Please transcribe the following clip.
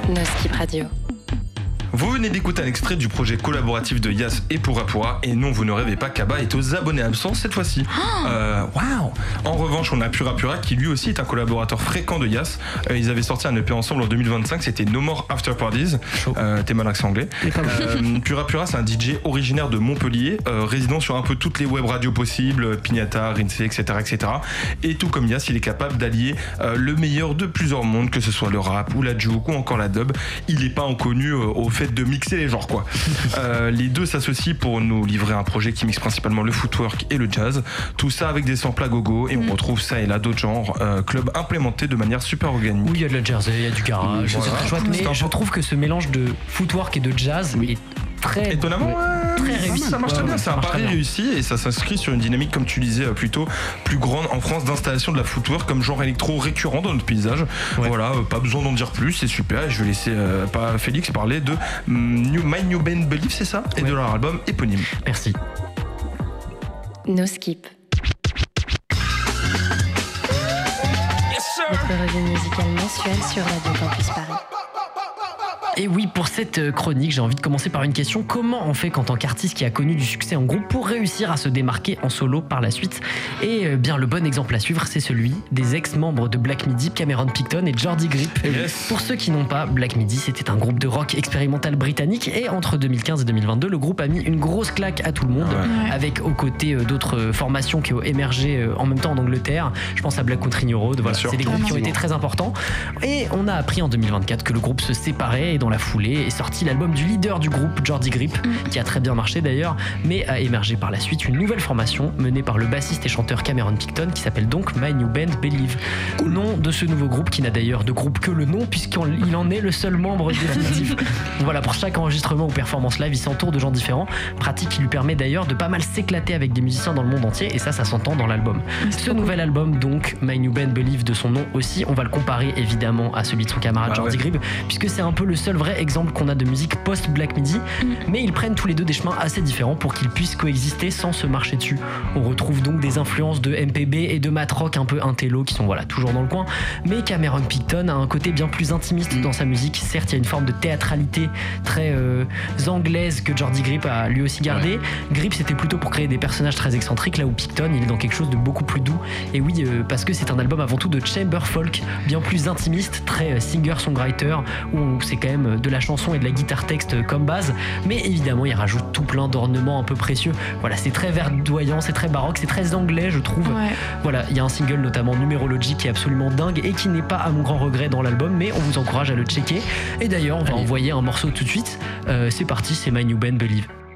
No Skip Radio. Vous venez d'écouter un extrait du projet collaboratif de Yas et Pura Pura, et non, vous ne rêvez pas, Kaba est aux abonnés absents cette fois-ci. Waouh. En revanche, on a Pura Pura qui lui aussi est un collaborateur fréquent de Yas. Ils avaient sorti un EP ensemble en 2025, c'était No More After Parties. T'es mal accent anglais. Pura Pura, c'est un DJ originaire de Montpellier, résident sur un peu toutes les web radios possibles, Pignata, Rinsey, etc., etc. Et tout comme Yas, il est capable d'allier le meilleur de plusieurs mondes, que ce soit le rap ou la juke ou encore la dub. Il n'est pas inconnu au fait de mixer les genres, quoi. Les deux s'associent pour nous livrer un projet qui mixe principalement le footwork et le jazz, tout ça avec des samples à gogo, et on retrouve ça et là d'autres genres, club implémenté de manière super organique. Oui, il y a de la jazz, il y a du garage, voilà. c'est très chouette, mais je trouve que ce mélange de footwork et de jazz est très étonnamment très réussi. Ça marche très bien, c'est un pari réussi, et ça s'inscrit sur une dynamique, comme tu disais, plutôt plus grande en France, d'installation de la footwork comme genre électro récurrent dans notre paysage. Voilà, pas besoin d'en dire plus, c'est super, et je vais laisser Félix parler de My New Band Believe, c'est ça, et de leur album éponyme. Merci. No Skip. Votre revue musicale mensuelle sur Radio Campus Paris. Et oui, pour cette chronique, j'ai envie de commencer par une question. Comment on fait, qu'en tant qu'artiste qui a connu du succès en groupe, pour réussir à se démarquer en solo par la suite? Et bien, le bon exemple à suivre, c'est celui des ex-membres de Black Midi, Cameron Picton et Jordi Grip. Yes. Pour ceux qui n'ont pas, Black Midi, c'était un groupe de rock expérimental britannique, et entre 2015 et 2022, le groupe a mis une grosse claque à tout le monde, avec aux côtés d'autres formations qui ont émergé en même temps en Angleterre. Je pense à Black Country New Road, voilà, c'est des groupes qui ont été très importants. Et on a appris en 2024 que le groupe se séparait, et dans la foulée est sorti l'album du leader du groupe, Jordi Grip, qui a très bien marché d'ailleurs, mais a émergé par la suite une nouvelle formation menée par le bassiste et chanteur Cameron Picton, qui s'appelle donc My New Band Believe. Nom de ce nouveau groupe, qui n'a d'ailleurs de groupe que le nom, puisqu'il en est le seul membre définitif. Voilà, pour chaque enregistrement ou performance live, il s'entoure de gens différents, pratique qui lui permet d'ailleurs de pas mal s'éclater avec des musiciens dans le monde entier, et ça s'entend dans l'album. Ce nouvel album, donc My New Band Believe, de son nom aussi, on va le comparer évidemment à celui de son camarade Jordi Grip, puisque c'est un peu le seul vrai exemple qu'on a de musique post-Black Midi, mais ils prennent tous les deux des chemins assez différents pour qu'ils puissent coexister sans se marcher dessus. On retrouve donc des influences de MPB et de mat rock un peu intello qui sont toujours dans le coin, mais Cameron Picton a un côté bien plus intimiste dans sa musique. Certes, il y a une forme de théâtralité très anglaise que Jordi Grip a lui aussi gardé. Grip, c'était plutôt pour créer des personnages très excentriques, là où Picton, il est dans quelque chose de beaucoup plus doux. Et oui, parce que c'est un album avant tout de chamber folk, bien plus intimiste, très singer-songwriter, où c'est quand même de la chanson et de la guitare texte comme base, mais évidemment il rajoute tout plein d'ornements un peu précieux. Voilà, c'est très verdoyant, c'est très baroque, c'est très anglais, je trouve. Voilà, il y a un single notamment Numerology qui est absolument dingue et qui n'est pas à mon grand regret dans l'album, mais on vous encourage à le checker. Et d'ailleurs on va envoyer un morceau tout de suite. C'est parti, c'est My New Band Believe.